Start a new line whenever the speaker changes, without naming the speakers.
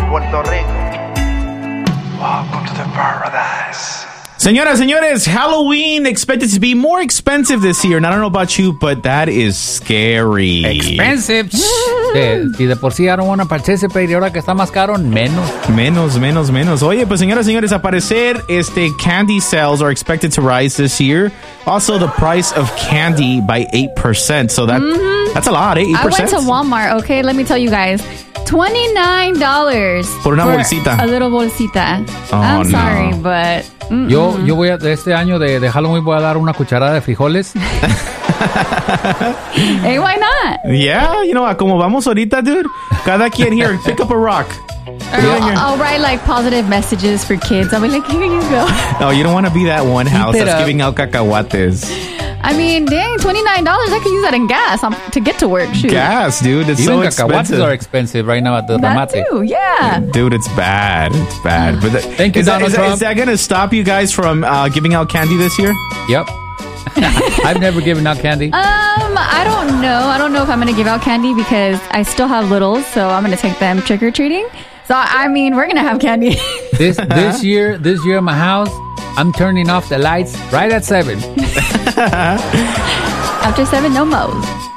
Puerto Rico. Welcome to the paradise.
Señoras, señores, Halloween expected to be more expensive this year. And I don't know about you, but that is scary.
Expensive. Si de por sí I don't want to participate y ahora que está más caro, menos.
Menos. Oye, pues señoras, señores, al parecer, candy sales are expected to rise this year. Also, the price of candy by 8%. So that's a lot, 8%.
I went to Walmart, okay? Let me tell you guys. $29
Por una bolsita.
A little bolsita.
Oh,
I'm
no.
sorry, but...
Yo voy a, de este año de Halloween voy a dar una cucharada de frijoles.
Hey, why not?
Yeah, you know, como vamos ahorita, dude. Cada quien here, pick up a rock.
I'll write like positive messages for kids. I'll be like, here you go.
No, you don't want to be that one house
it
that's
up.
giving out cacahuates.
I mean, dang, $29. I could use that in gas to get to work. Shoot.
Gas, dude. It's
Even
so
cacahuates
expensive.
are expensive right now at the
That
Ramate.
too, yeah.
Dude, it's bad. It's bad. But
Thank you, Donald Trump.
Is that going to stop you guys from giving out candy this year?
Yep. I've never given out candy.
I don't know. I don't know if I'm going to give out candy because I still have littles, so I'm going to take them trick-or-treating. So, I mean, we're going to have candy.
This year in my house, I'm turning off the lights right at 7.
After 7, no more.